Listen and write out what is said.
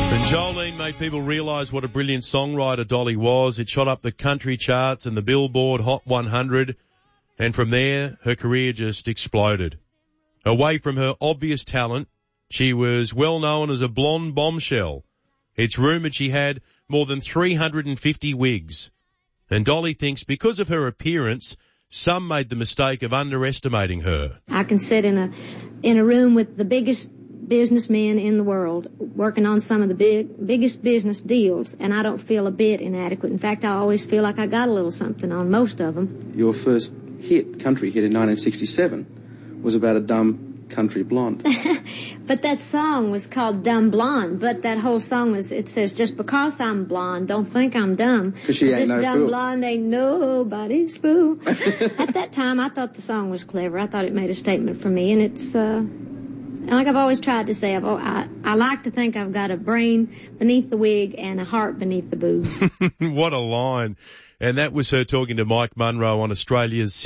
And Jolene made people realise what a brilliant songwriter Dolly was. It shot up the country charts and the Billboard Hot 100, and from there, her career just exploded. Away from her obvious talent, she was well known as a blonde bombshell. It's rumoured she had more than 350 wigs. And Dolly thinks because of her appearance, some made the mistake of underestimating her. I can sit in a room with the biggest businessmen in the world working on some of the biggest business deals, and I don't feel a bit inadequate. In fact, I always feel like I got a little something on most of them. Your first country hit in 1967 was about a dumb country blonde. But that song was called Dumb Blonde, but that whole song it says, just because I'm blonde, don't think I'm dumb. Because she ain't this no dumb fool. Blonde ain't nobody's fool. At that time, I thought the song was clever. I thought it made a statement for me, and it's, like I've always tried to say, I like to think I've got a brain beneath the wig and a heart beneath the boobs. What a line. And that was her talking to Mike Munro on Australia's